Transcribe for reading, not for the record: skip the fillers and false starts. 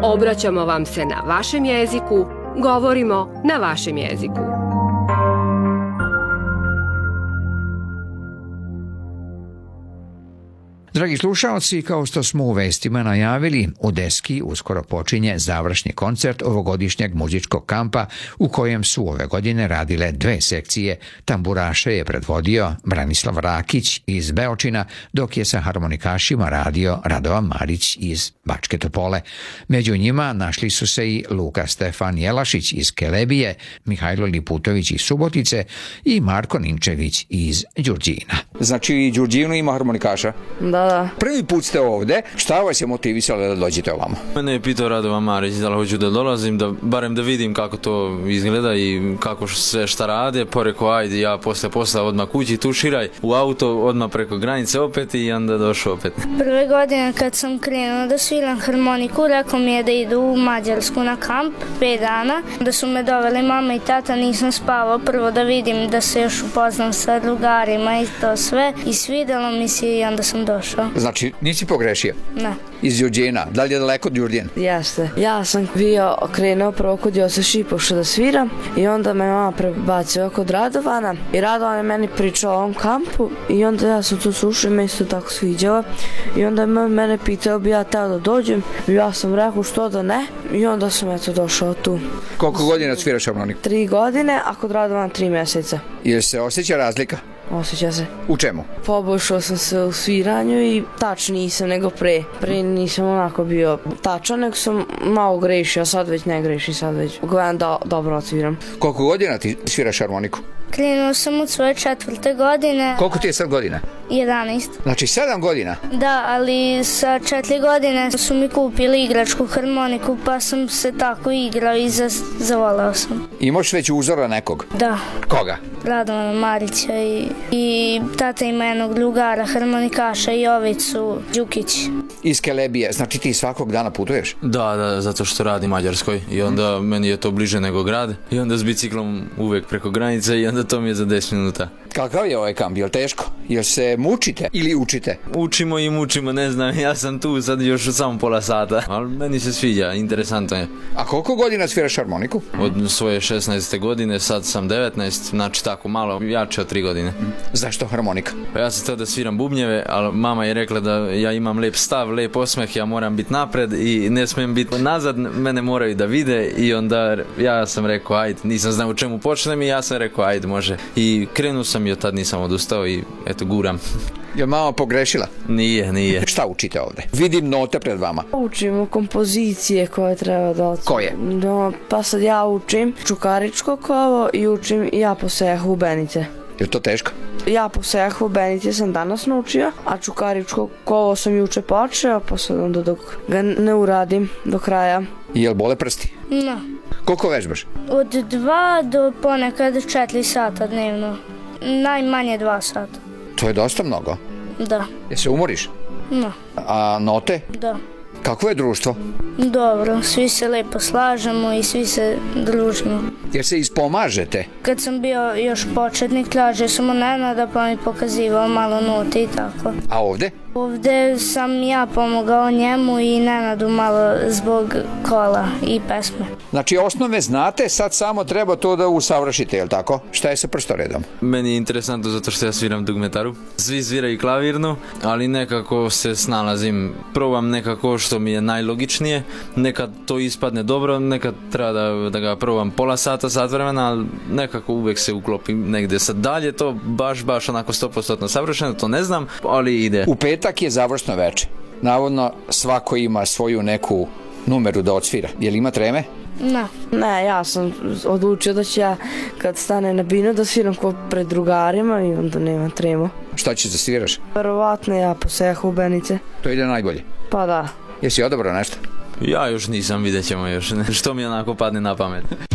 Obraćamo vam se na vašem jeziku, govorimo na vašem jeziku. Dragi slušaoci, kao što smo u vestima najavili, u Deski uskoro počinje završni koncert ovogodišnjeg muzičkog kampa u kojem su ove godine radile dve sekcije. Tamburaše je predvodio Branislav Rakić iz Beočina, dok je sa harmonikašima radio Radovan Marić iz Bačke Topole. Među njima našli su se i Luka Stefan Jelašić iz Kelebije, Mihajlo Liputović iz Subotice i Marko Ninčević iz Đurđina. Znači i Đurđinu ima harmonikaša? Da. Prvi put ste ovde, šta vas je motivisalo da dođete ovamo? Mene je pitao Radovan Marić da li hoću da dolazim, barem da vidim kako to izgleda i kako sve šta rade, pa rekao ajde ja posle posla odmah kući tuširaj, u auto odmah preko granice opet i onda došao opet. Prve godine kad sam krenuo da sviram harmoniku, rekao mi je da idu u Mađarsku na kamp 5 dana, da su me doveli mama i tata, nisam spavao, prvo da vidim da se još upoznam sa drugarima i to sve i svidelo mi se i onda sam došao. Znači, nisi pogrešio? Ne. Iz Đurđina. Da li je daleko Đurđin? Jeste. Ja sam bio krenuo prvo kod Jose Šipoša da sviram i onda me mama prebacio kod Radovana i Radovan je meni pričao o ovom kampu i onda ja sam to slušao i me isto tako sviđao i onda je mene pitao bi ja teo da dođem i ja sam rekao što da ne i onda sam eto došao tu. Koliko godina sviraš harmoniku? 3 godine, a kod Radovan 3 mjeseca. Ili se osjeća razlika? Osjeća se. U čemu? Poboljšao sam se u sviranju i tačniji sam nego pre. Pre nisam onako bio tačan, nego sam malo grešio, a sad već ne grešim, sad već gledam da dobro odsviram. Koliko godina ti sviraš harmoniku? Krenuo sam od svoje 4. godine. Koliko ti je sad godina? 11. Znači 7 godina? Da, ali sa 4 godine su mi kupili igračku harmoniku, pa sam se tako igrao i zavolao sam. Imaš već uzora nekog? Da. Koga? Radovana Marića i tata ima jednog drugara, harmonikaša Jovicu Đukić. Iz Kelebije, znači ti svakog dana putuješ? Da, zato što radi u Mađarskoj i onda meni je to bliže nego grad i onda s biciklom uvek preko granice i onda to mi je za 10 minuta. Kakav je ovaj kamp? Je li teško? Jel se mučite ili učite? Učimo i mučimo, ne znam, ja sam tu sad još u samo pola sata, ali meni se sviđa, interesantno je. A koliko godina sviraš harmoniku? Od svoje 16. godine, sad sam 19, znači tako malo jače od 3 godine. Zašto harmonika? Pa ja sam htio da sviram bubnjeve, ali mama je rekla da ja imam lep stav, lep osmeh, ja moram biti napred i ne smijem biti nazad, mene moraju da vide i onda ja sam rekao ajde, nisam znao u čemu počnem i ja sam rekao ajde može. I krenuo sam i od tad nisam odustao i eto guram. Je mama pogrešila? Nije. Šta učite ovde? Vidim note pred vama. Učimo kompozicije koje treba da odsviram. Koje? No, pa sad ja učim čukaričko kovo i učim ja po sehu benice. Je to teško? Ja po sehu benice sam danas naučio, a čukaričko kovo sam juče počeo, pa sad onda dok ga ne uradim do kraja. I jel bole prsti? No. Koliko vežbaš? Od 2 do ponekad 4 sata dnevno. Najmanje 2 sata. To je dosta mnogo. Da. Jel se umoriš? No. A note? Da. Kakvo je društvo? Dobro, svi se lepo slažemo i svi se družimo. Jer se ispomažete? Kad sam bio još početnik, tražio sam od Nenada pa mi pokazivao malo note i tako. A ovde? Ovde sam ja pomogao njemu i Nenadu malo zbog kola i pesme. Znači osnove znate, sad samo treba to da usavršite, je li tako? Šta je sa prstoredom? Meni je interesantno zato što ja sviram dugmetaru. Svi sviraju klavirnu, ali nekako se snalazim. Probam nekako što mi je najlogičnije. Nekad to ispadne dobro, nekad treba da ga probam pola sata, sat vremena, ali nekako uvek se uklopim negde. Sad dalje to baš onako 100% savršeno, to ne znam, ali ide. U petak je završno veče. Navodno svako ima svoju neku numeru da odsvira. Je li ima treme? Ne, ja sam odlučio da ću ja kad stane na binu da sviram ko pred drugarima i onda nema tremu. Šta ćeš da sviraš? Verovatno ja po sehu benice. To ide najbolje? Pa da. Jesi odabrao nešto? Ja još nisam, vidjet ćemo još. Što mi onako padne na pamet.